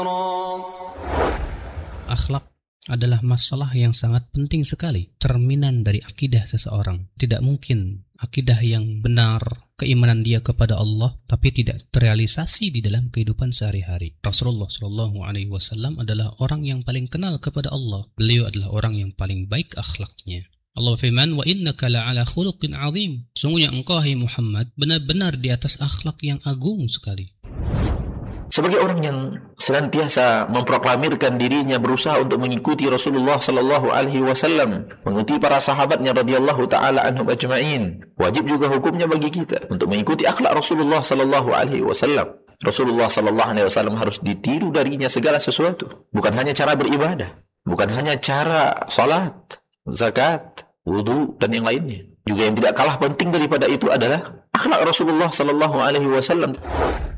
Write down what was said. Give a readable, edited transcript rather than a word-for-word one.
Akhlak adalah masalah yang sangat penting sekali, cerminan dari akidah seseorang. Tidak mungkin akidah yang benar, keimanan dia kepada Allah, tapi tidak terrealisasi di dalam kehidupan sehari-hari. Rasulullah Shallallahu Alaihi Wasallam adalah orang yang paling kenal kepada Allah. Beliau adalah orang yang paling baik akhlaknya. Allah firman, wa innaka la'ala khuluqin azim. Sungguhnya engkau, hai Muhammad, benar-benar di atas akhlak yang agung sekali. Sebagai orang yang senantiasa memproklamirkan dirinya berusaha untuk mengikuti Rasulullah sallallahu alaihi wasallam, mengikuti para sahabatnya radhiyallahu taala anhum ajma'in, wajib juga hukumnya bagi kita untuk mengikuti akhlak Rasulullah sallallahu alaihi wasallam. Rasulullah sallallahu alaihi wasallam harus ditiru darinya segala sesuatu, bukan hanya cara beribadah, bukan hanya cara salat, zakat, wudu dan yang lainnya. Juga yang tidak kalah penting daripada itu adalah akhlak Rasulullah sallallahu alaihi wasallam.